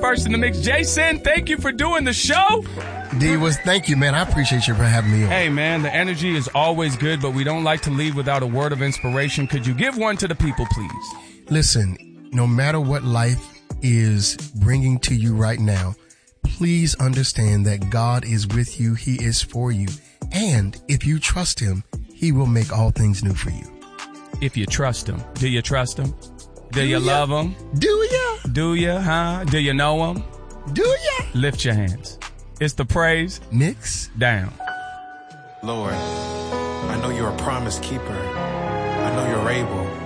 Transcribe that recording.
first in the mix. Jason, thank you for doing the show. D was, thank you, man. I appreciate you for having me on. Hey, man, the energy is always good, but we don't like to leave without a word of inspiration. Could you give one to the people, please? Listen, no matter what life is bringing to you right now, please understand that God is with you. He is for you. And if you trust him, he will make all things new for you. If you trust him. Do you trust him? Do you love him? Do ya? Do you, huh? Do you know him? Do ya? Lift your hands. It's the praise mix down. Lord, I know you're a promise keeper. I know you're able.